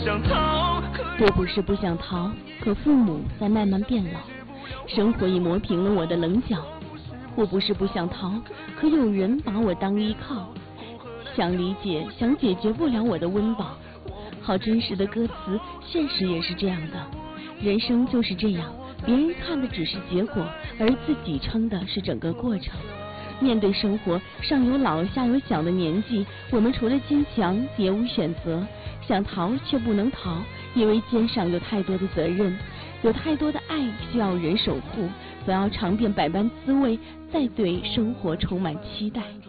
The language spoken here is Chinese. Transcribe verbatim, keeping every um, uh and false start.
我不是不想逃，可父母在慢慢变老，生活已磨平了我的棱角。我不是不想逃，可有人把我当依靠，想理解，想解决不了我的温饱。好真实的歌词，现实也是这样的。人生就是这样，别人看的只是结果，而自己撑的是整个过程。面对生活，上有老下有小的年纪，我们除了坚强别无选择，想逃却不能逃，因为肩上有太多的责任，有太多的爱需要人守护，总要尝遍百般滋味，再对生活充满期待。